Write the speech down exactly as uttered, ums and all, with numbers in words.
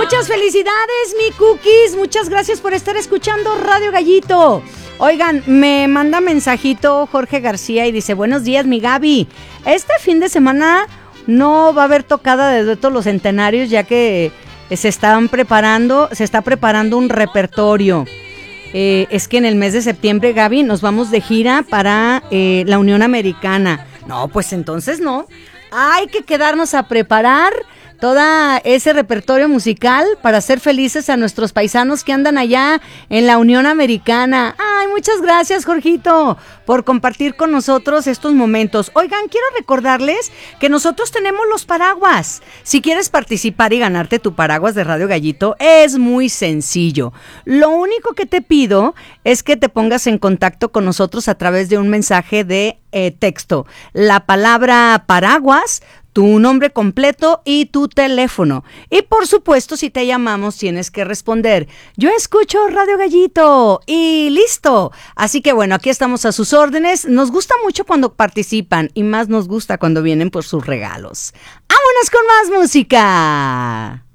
Muchas felicidades, mi Cookies. Muchas gracias por estar escuchando Radio Gallito. Oigan, me manda mensajito Jorge García y dice: buenos días, mi Gaby. Este fin de semana no va a haber tocada de duetos los centenarios, ya que se están preparando, se está preparando un repertorio. Eh, es que en el mes de septiembre, Gaby, nos vamos de gira para eh, la Unión Americana. No, pues entonces no. Hay que quedarnos a preparar todo ese repertorio musical para hacer felices a nuestros paisanos que andan allá en la Unión Americana. Ay, muchas gracias, Jorgito, por compartir con nosotros estos momentos. Oigan, quiero recordarles que nosotros tenemos los paraguas. Si quieres participar y ganarte tu paraguas de Radio Gallito, es muy sencillo. Lo único que te pido es que te pongas en contacto con nosotros a través de un mensaje de eh, texto. La palabra paraguas, tu nombre completo y tu teléfono. Y por supuesto, si te llamamos, tienes que responder: yo escucho Radio Gallito, y listo. Así que bueno, aquí estamos a sus órdenes. Nos gusta mucho cuando participan y más nos gusta cuando vienen por sus regalos. ¡Vámonos con más música!